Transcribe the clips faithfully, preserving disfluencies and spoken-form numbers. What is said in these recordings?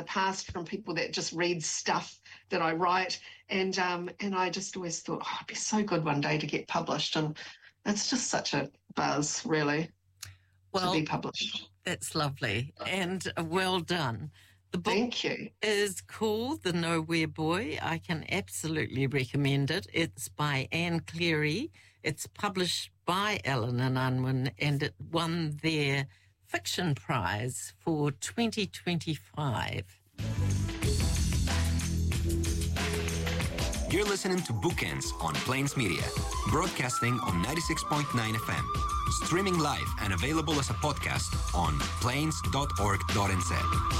past from people that just read stuff that I write, and um, and I just always thought, oh, it'd be so good one day to get published, and it's just such a buzz, really, well, to be published. That's lovely, and well done. The book Thank you. is called The Nowhere Boy. I can absolutely recommend it. It's by Anne Cleary. It's published by Allen and Unwin, and it won their Fiction Prize for twenty twenty-five. You're listening to Bookends on Plains Media, broadcasting on ninety-six point nine F M, streaming live and available as a podcast on plains dot org dot n z.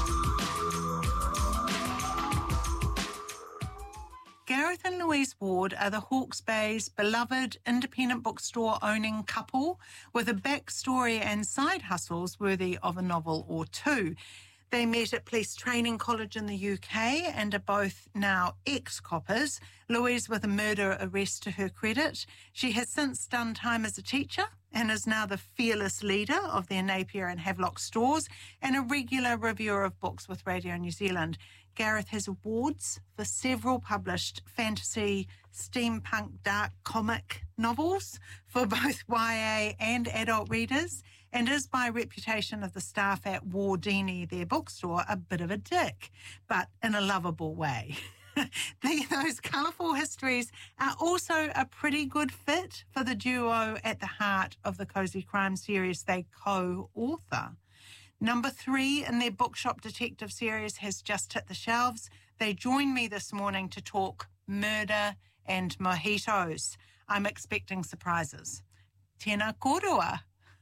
Gareth and Louise Ward are the Hawke's Bay's beloved independent bookstore owning couple with a backstory and side hustles worthy of a novel or two. They met at Police Training College in the U K and are both now ex-coppers, Louise with a murder arrest to her credit. She has since done time as a teacher and is now the fearless leader of their Napier and Havelock stores and a regular reviewer of books with Radio New Zealand. Gareth has awards for several published fantasy, steampunk, dark comic novels for both Y A and adult readers, and is by reputation of the staff at Wardini, their bookstore, a bit of a dick, but in a lovable way. the, those colourful histories are also a pretty good fit for the duo at the heart of the Cozy Crime series they co-author. Number three in their Bookshop Detective series has just hit the shelves. They join me this morning to talk murder and mojitos. I'm expecting surprises. Tēnā kōrua.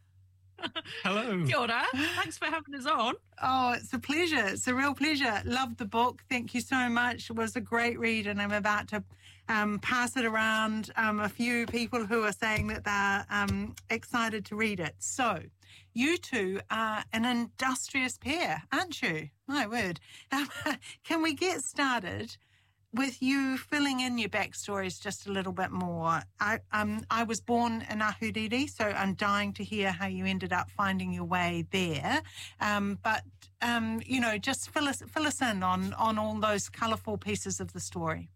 Hello. Kia ora. Thanks for having us on. Oh, it's a pleasure. It's a real pleasure. Loved the book. Thank you so much. It was a great read, and I'm about to um, pass it around um, a few people who are saying that they're um, excited to read it. So, you two are an industrious pair, aren't you? My word. Um, can we get started with you filling in your backstories just a little bit more? I um I was born in Ahuriri, so I'm dying to hear how you ended up finding your way there. Um, but um, you know, just fill us fill us in on on all those colourful pieces of the story.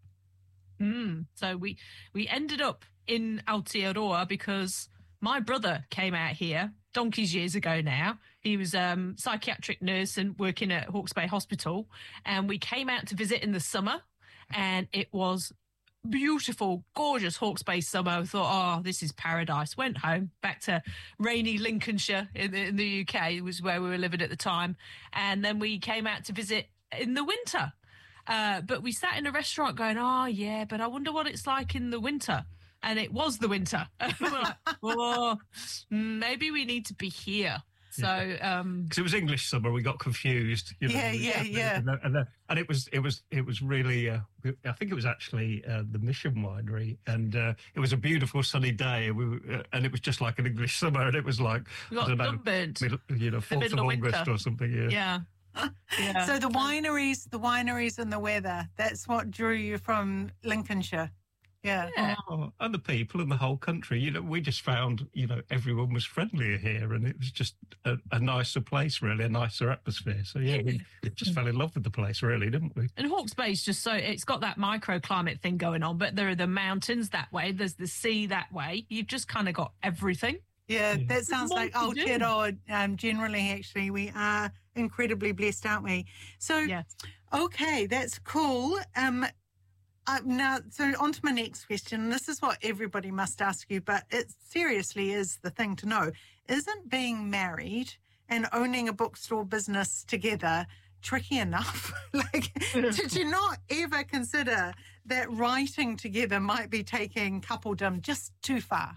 Mm, so we we ended up in Aotearoa because my brother came out here donkeys years ago now. He was a um, psychiatric nurse and working at Hawke's Bay Hospital, and we came out to visit in the summer. And it was beautiful, gorgeous Hawke's Bay summer. I thought, oh, this is paradise. Went home, back to rainy Lincolnshire in the, in the U K. It was where we were living at the time. And then we came out to visit in the winter. Uh, but we sat in a restaurant going, oh, yeah, but I wonder what it's like in the winter. And it was the winter. We're like, oh, maybe we need to be here. So, um, because it was English summer, we got confused. You know, yeah, yeah, yeah. And, and, and, and it was, it was, it was really. Uh, I think it was actually uh, the Mission Winery, and uh, it was a beautiful sunny day. And, we, uh, and it was just like an English summer, and it was like we got I don't know, sunburned. middle, you know, fourth of August winter. or something. Yeah. Yeah. yeah. So the wineries, the wineries, and the weather—that's what drew you from Lincolnshire. Yeah. yeah. Oh, and the people and the whole country. You know, we just found, you know, everyone was friendlier here, and it was just a, a nicer place, really, a nicer atmosphere. So, yeah, we just fell in love with the place, really, didn't we? And Hawke's Bay's just so, it's got that microclimate thing going on, but there are the mountains that way, there's the sea that way. You've just kind of got everything. Yeah, Yeah. that sounds like What to do. Aotearoa. Um, generally, actually, we are incredibly blessed, aren't we? So, Yeah. okay, that's cool. Um, uh, now, so on to my next question. This is what everybody must ask you, but it seriously is the thing to know. Isn't being married and owning a bookstore business together tricky enough? Like, did you not ever consider that writing together might be taking coupledom just too far?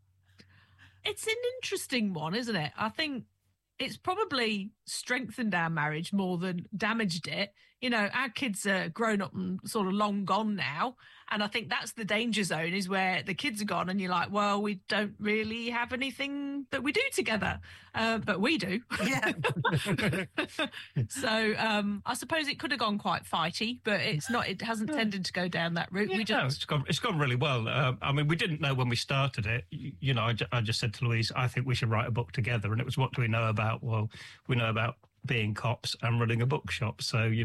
It's an interesting one, isn't it? I think it's probably strengthened our marriage more than damaged it. You know, our kids are grown up and sort of long gone now. And I think that's the danger zone, is where the kids are gone and you're like, well, we don't really have anything that we do together. Uh, but we do. Yeah. So um, I suppose it could have gone quite fighty, but it's not. It hasn't tended to go down that route. Yeah, we just no, it's gone. It's gone really well. Uh, I mean, we didn't know when we started it. You, you know, I, ju- I just said to Louise, I think we should write a book together. And it was, what do we know about? Well, we know about being cops and running a bookshop. So, you